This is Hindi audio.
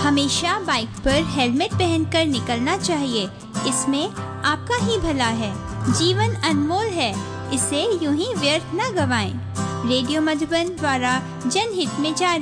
हमेशा बाइक पर हेलमेट पहनकर निकलना चाहिए, इसमें आपका ही भला है। जीवन अनमोल है, इसे यूं ही व्यर्थ न गवाएं। रेडियो मधुबन द्वारा जनहित में जारी।